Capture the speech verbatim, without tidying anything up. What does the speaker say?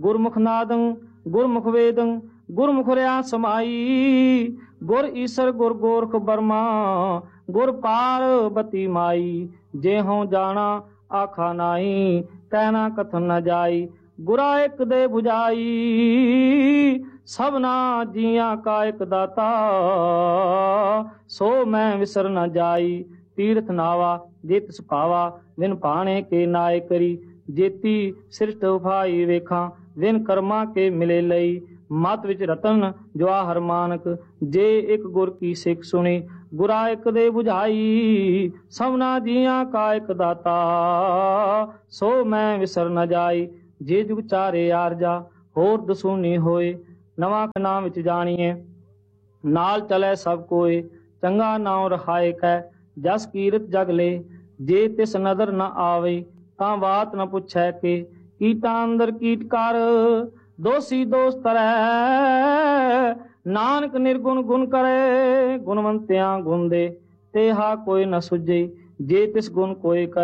ਗੁਰਮੁਖ ਨਾਦੰ ਗੁਰਮੁਖ ਵੇਦੰ ਗੁਰਮੁਖ ਰਿਆ ਸਮਾਈ। ਗੁਰ ਈਸਰ ਗੁਰ ਗੋਰਖ ਬਰਮਾ ਗੁਰ ਪਾਰਬਤੀ ਮਾਈ। जेहों जाना आखा नाई कहना कथन न जाई। गुरा एक दे बुझाई सबना जिया का एक दाता सो मैं विसर न जाई। तीर्थ नावा जे तिस पावा विन पाने के नाय करी। जेती सृष्ट उफाई वेखा विन कर्मा के मिले लई। मत विच रतन जवाहर मानक जे एक गुर की सिख सुनी। गुरा एक दे बुझाई सबना जिया का एक दाता सो मैं विसर न जाई। जे जुग चारे आरजा होर दसूनी होए नवा खना विच जाणीए। नाल चले सब कोए चंगा नाम रखाए कै जस कीरत जग ले। जे तिस नदर न आवे तां बात न पुछै के कीटा अंदर कीट कर दोषी दोष तरै। नानक निर्गुण गुण करे गुणवंतियां गुण दे तेहा कोई न सुझे। जे तिस गुण कोई कर